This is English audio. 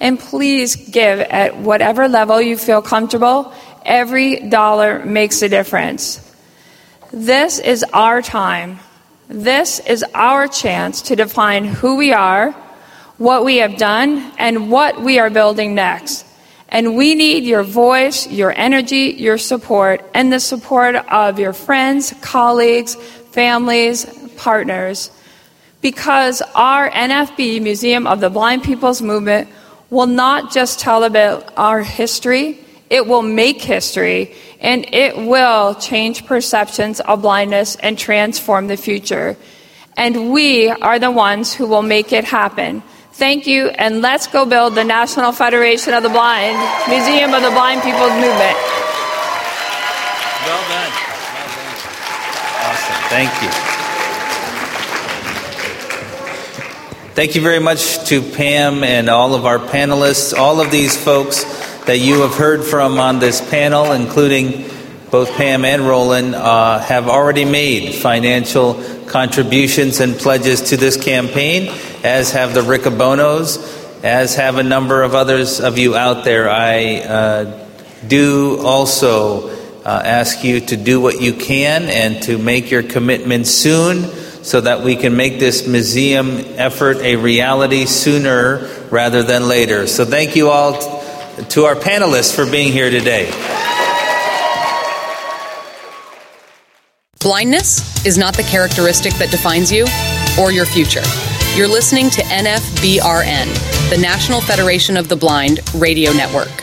And please give at whatever level you feel comfortable. Every dollar makes a difference. This is our time. This is our chance to define who we are, what we have done, and what we are building next. And we need your voice, your energy, your support, and the support of your friends, colleagues, families, partners. Because our NFB, Museum of the Blind People's Movement, will not just tell about our history, it will make history, and it will change perceptions of blindness and transform the future. And we are the ones who will make it happen. Thank you, and let's go build the National Federation of the Blind, Museum of the Blind People's Movement. Well done. Awesome. Thank you. Thank you very much to Pam and all of our panelists, all of these folks that you have heard from on this panel, including both Pam and Roland, have already made financial contributions and pledges to this campaign, as have the Riccobonos, as have a number of others of you out there. I do also ask you to do what you can and to make your commitment soon, so that we can make this museum effort a reality sooner rather than later. So thank you all to our panelists for being here today. Blindness is not the characteristic that defines you or your future. You're listening to NFBRN, the National Federation of the Blind radio network.